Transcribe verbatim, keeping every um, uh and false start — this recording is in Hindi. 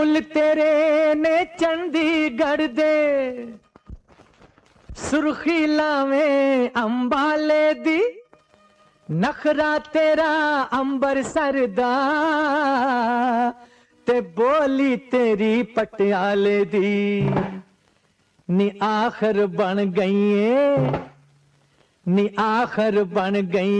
फुल तेरे ने चंडीगढ़ दे सुर्खी लावें अंबाले दी नखरा तेरा अंबरसर दा ते बोली तेरी पटियाले दी नी आखर बन गई नी आखर बन गई